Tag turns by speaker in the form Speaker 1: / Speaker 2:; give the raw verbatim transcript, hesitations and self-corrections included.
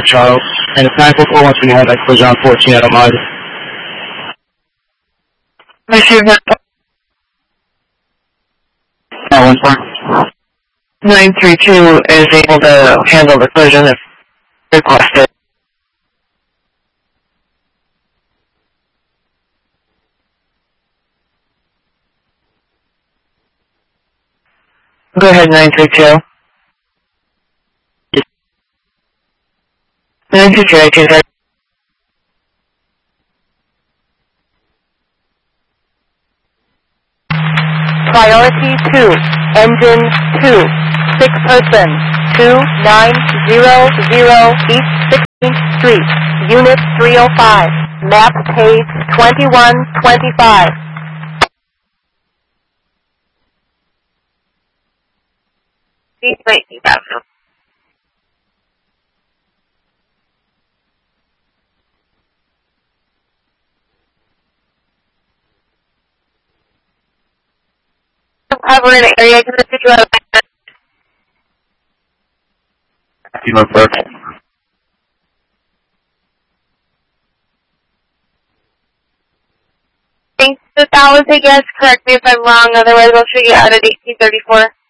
Speaker 1: Charles. And it's nine four four once when you have that collision on fourteen, I don't mind. That one's nine three two is able to handle the collision if requested. Go ahead, nine three two. nine three two, I take that.
Speaker 2: Priority two, engine two, six person, two nine zero zero East sixteenth Street, Unit three oh five, map page twenty-one twenty-five. nineteen thousand. Cover an area to the situation.
Speaker 1: Kilo Park.
Speaker 2: Thanks, that was a yes. Correct me if I'm wrong, otherwise I'll show you out at eighteen thirty-four.